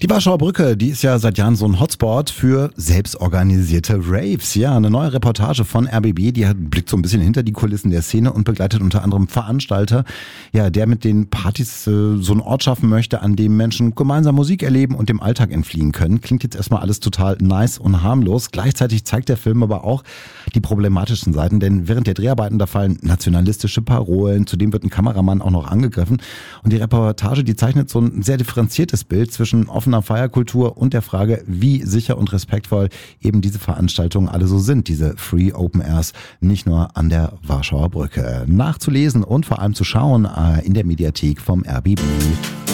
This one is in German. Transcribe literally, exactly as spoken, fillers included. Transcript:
Die Warschauer Brücke, die ist ja seit Jahren so ein Hotspot für selbstorganisierte Raves. Ja, eine neue Reportage von R B B, die hat, blickt so ein bisschen hinter die Kulissen der Szene und begleitet unter anderem Veranstalter, ja, der mit den Partys äh, so einen Ort schaffen möchte, an dem Menschen gemeinsam Musik erleben und dem Alltag entfliehen können. Klingt jetzt erstmal alles total nice und harmlos. Gleichzeitig zeigt der Film aber auch die problematischen Seiten, denn während der Dreharbeiten da fallen nationalistische Parolen, zudem wird ein Kameramann auch noch angegriffen und die Reportage, die zeichnet so ein sehr differenziertes Bild zwischen offener Feierkultur und der Frage, wie sicher und respektvoll eben diese Veranstaltungen alle so sind, diese Free Open Airs, nicht nur an der Warschauer Brücke. Nachzulesen und vor allem zu schauen in der Mediathek vom R B B.